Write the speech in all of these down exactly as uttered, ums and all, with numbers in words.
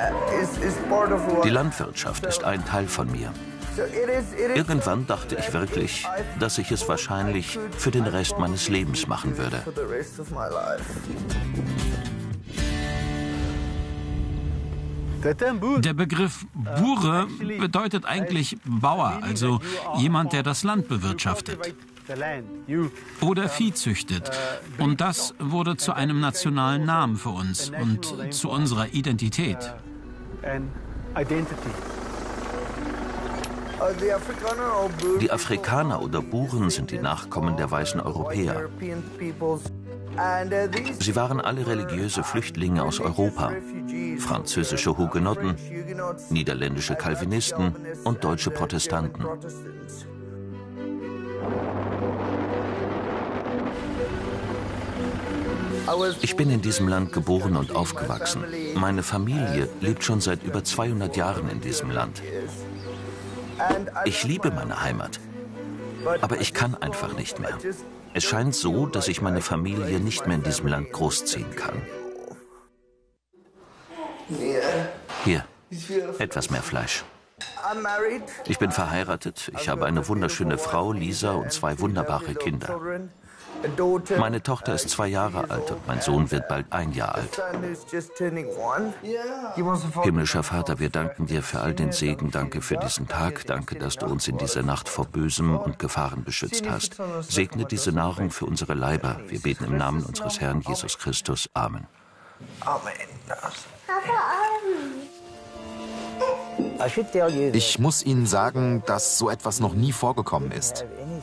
Die Landwirtschaft ist ein Teil von mir. Irgendwann dachte ich wirklich, dass ich es wahrscheinlich für den Rest meines Lebens machen würde. Der Begriff Bure bedeutet eigentlich Bauer, also jemand, der das Land bewirtschaftet oder Vieh züchtet. Und das wurde zu einem nationalen Namen für uns und zu unserer Identität. Die Afrikaner oder Buren sind die Nachkommen der weißen Europäer. Sie waren alle religiöse Flüchtlinge aus Europa, französische Hugenotten, niederländische Calvinisten und deutsche Protestanten. Ich bin in diesem Land geboren und aufgewachsen. Meine Familie lebt schon seit über zweihundert Jahren in diesem Land. Ich liebe meine Heimat, aber ich kann einfach nicht mehr. Es scheint so, dass ich meine Familie nicht mehr in diesem Land großziehen kann. Hier, etwas mehr Fleisch. Ich bin verheiratet, ich habe eine wunderschöne Frau, Lisa, und zwei wunderbare Kinder. Meine Tochter ist zwei Jahre alt und mein Sohn wird bald ein Jahr alt. Himmlischer Vater, wir danken dir für all den Segen. Danke für diesen Tag. Danke, dass du uns in dieser Nacht vor Bösem und Gefahren beschützt hast. Segne diese Nahrung für unsere Leiber. Wir beten im Namen unseres Herrn Jesus Christus. Amen. Ich muss Ihnen sagen, dass so etwas noch nie vorgekommen ist.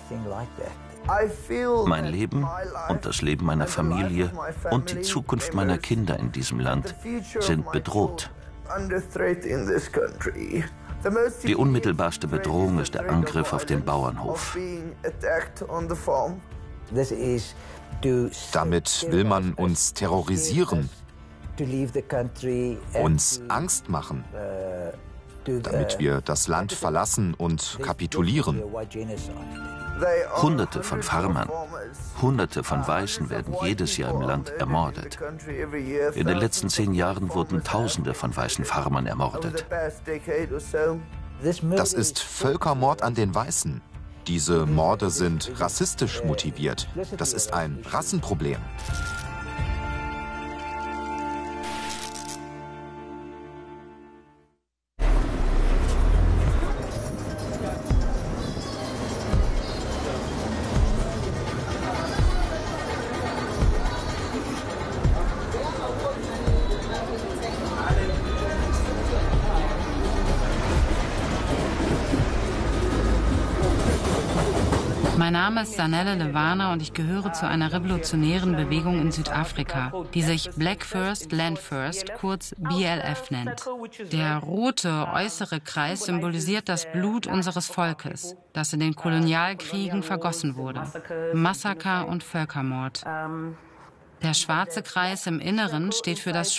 Mein Leben und das Leben meiner Familie und die Zukunft meiner Kinder in diesem Land sind bedroht. Die unmittelbarste Bedrohung ist der Angriff auf den Bauernhof. Damit will man uns terrorisieren, uns Angst machen, damit wir das Land verlassen und kapitulieren. Hunderte von Farmern, Hunderte von Weißen werden jedes Jahr im Land ermordet. In den letzten zehn Jahren wurden Tausende von weißen Farmern ermordet. Das ist Völkermord an den Weißen. Diese Morde sind rassistisch motiviert. Das ist ein Rassenproblem. Mein Name ist Sanelle Lewana und ich gehöre zu einer revolutionären Bewegung in Südafrika, die sich Black First, Land First, kurz B L F nennt. Der rote äußere Kreis symbolisiert das Blut unseres Volkes, das in den Kolonialkriegen vergossen wurde. Massaker und Völkermord. Der schwarze Kreis im Inneren steht für das